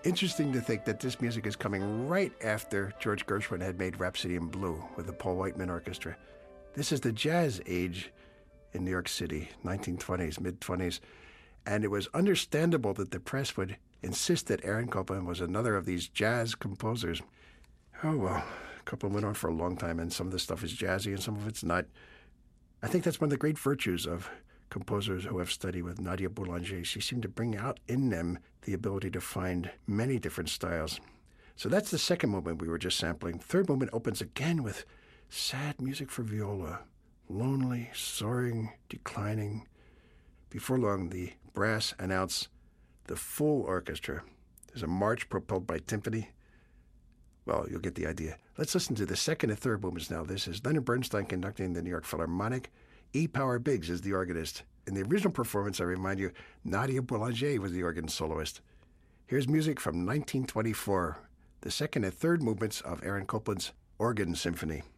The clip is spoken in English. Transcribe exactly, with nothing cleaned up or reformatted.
Interesting to think that this music is coming right after George Gershwin had made Rhapsody in Blue with the Paul Whiteman Orchestra. This is the jazz age in New York City, nineteen twenties, mid-twenties, and it was understandable that the press would insist that Aaron Copland was another of these jazz composers. Oh, well, Copland went on for a long time, and some of this stuff is jazzy and some of it's not. I think that's one of the great virtues of composers who have studied with Nadia Boulanger. She seemed to bring out in them the ability to find many different styles. So that's the second movement we were just sampling. Third movement opens again with sad music for viola, lonely, soaring, declining. Before long, the brass announce the full orchestra. There's a march propelled by timpani. Well, you'll get the idea. Let's listen to the second and third movements now. This is Leonard Bernstein conducting the New York Philharmonic. E. Power Biggs is the organist. In the original performance, I remind you, Nadia Boulanger was the organ soloist. Here's music from nineteen twenty-four, the second and third movements of Aaron Copland's Organ Symphony.